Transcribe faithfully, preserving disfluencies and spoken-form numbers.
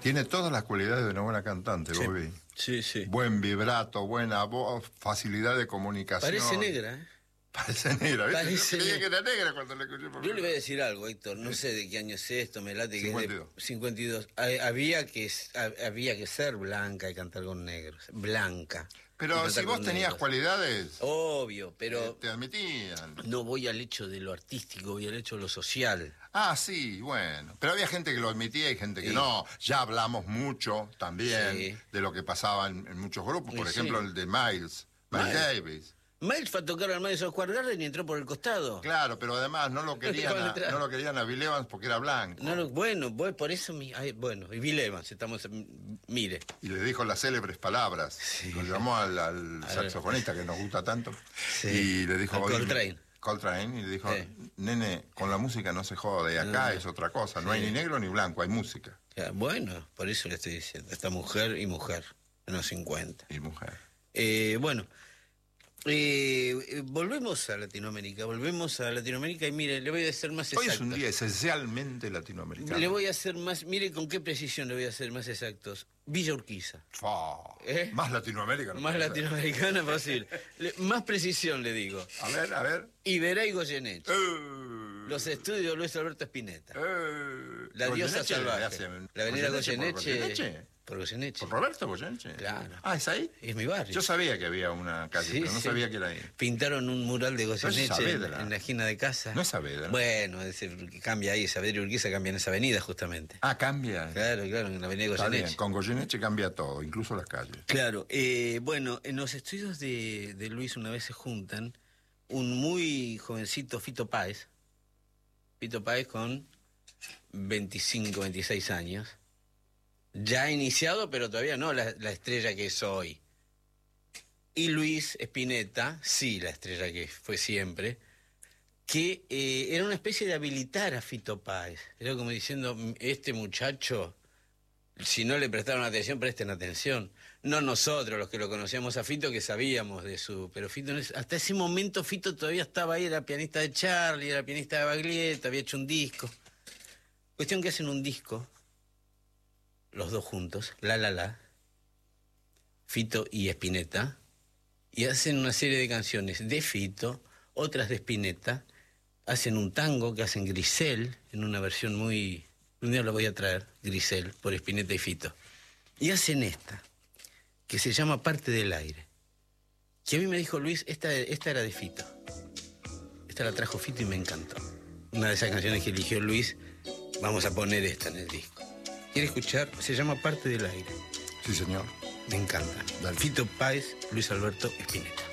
Tiene todas las cualidades de una buena cantante, Sí. Bobby. Sí, sí. Buen vibrato, buena voz, facilidad de comunicación. Parece negra, ¿eh? Parece negra, ¿viste? Parece Yo creía negra. que era negra cuando la escuché por Yo le voy a primera vez. decir algo, Héctor, no sé de qué año es esto, me late que cincuenta y dos. es de cincuenta y dos. Ha- Había que, ha- había que ser blanca y cantar con negros. Blanca. y Pero cantar si vos con tenías negros. cualidades, Obvio, eh, pero te admitían. no voy al hecho de lo artístico, voy al hecho de lo social. Ah, sí, bueno. Pero había gente que lo admitía y gente que Sí. no. Ya hablamos mucho también Sí. de lo que pasaba en, en muchos grupos. Por Y ejemplo, sí. el de Miles. Miles Miles. Davis. Miles fue a tocar al Madison Square Garden y entró por el costado. Claro, pero además no lo querían Con a, letra. no lo querían a Bill Evans porque era blanco. No, no, bueno, voy por eso, mi, ay, bueno, y Bill Evans, estamos, mire. Y le dijo las célebres palabras. Sí. Lo llamó al, al A ver. saxofonista que nos gusta tanto. Sí. Y le dijo... Al "Oye, Coltrane. Coltrane. Y le dijo, Sí. nene, con la música no se jode. Acá No. es otra cosa. No Sí. hay ni negro ni blanco, hay música. Ya, bueno, por eso le estoy diciendo, esta mujer y mujer, en los cincuenta. Y mujer. Eh, bueno, eh, eh, volvemos a Latinoamérica, volvemos a Latinoamérica y mire, le voy a hacer más Hoy exactos. es un día esencialmente latinoamericano. Le voy a hacer más, mire con qué precisión le voy a hacer más exactos. Villa Urquiza. Fa, ¿Eh? Más latinoamericano. Más latinoamericana posible. Le- más precisión le digo. A ver, a ver. Iberá y Goyeneche. Eh, Los estudios de Luis Alberto Spinetta. eh, La diosa Goyeneche le salvaje. hacen- La avenida Goyeneche por Goyeneche. Goyeneche. Por Goyeneche. ¿Por Roberto Goyeneche? Claro. Ah, ¿es ahí? Es mi barrio. Yo sabía que había una calle, Sí, pero no sí. sabía que era ahí. Pintaron un mural de es Goyeneche en, Saavedra. en la esquina de casa. No es Saavedra. Bueno, es decir, que cambia ahí, Saavedra y Urquiza cambian esa avenida justamente. Ah, cambia. Claro, claro, en la avenida Está bien, Goyeneche. con Goyeneche cambia todo, incluso las calles. Claro, eh, bueno, en los estudios de, de Luis una vez se juntan un muy jovencito Fito Páez, Fito Páez con veinticinco, veintiséis años, ya iniciado, pero todavía no la, la estrella que es hoy. Y Luis Spinetta, sí, la estrella que fue siempre, que eh, era una especie de habilitar a Fito Páez. Era como diciendo, este muchacho, si no le prestaron atención, presten atención. No nosotros, los que lo conocíamos a Fito, que sabíamos de su... Pero Fito, no es- hasta ese momento Fito todavía estaba ahí, era pianista de Charlie, era pianista de Baglietto, había hecho un disco. Cuestión que hacen un disco, los dos juntos, La La La, Fito y Spinetta, y hacen una serie de canciones de Fito, otras de Spinetta, hacen un tango que hacen Grisel, en una versión muy... Un día lo voy a traer, Grisel, por Spinetta y Fito. Y hacen esta, que se llama Parte del Aire. Que a mí me dijo Luis, esta, esta era de Fito. Esta la trajo Fito y me encantó. Una de esas canciones que eligió Luis, vamos a poner esta en el disco. ¿Quiere escuchar? Se llama Parte del Aire. Sí, señor. Me encanta. Dale. Fito Páez, Luis Alberto Spinetta.